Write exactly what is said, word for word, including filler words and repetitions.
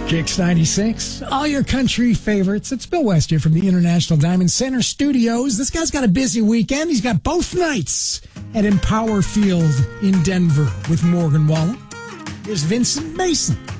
Kicks ninety-six, all your country favorites. It's Bill West here from the International Diamond Center Studios. This guy's got a busy weekend. He's got both nights at Empower Field in Denver with Morgan Wallen. Here's Vincent Mason.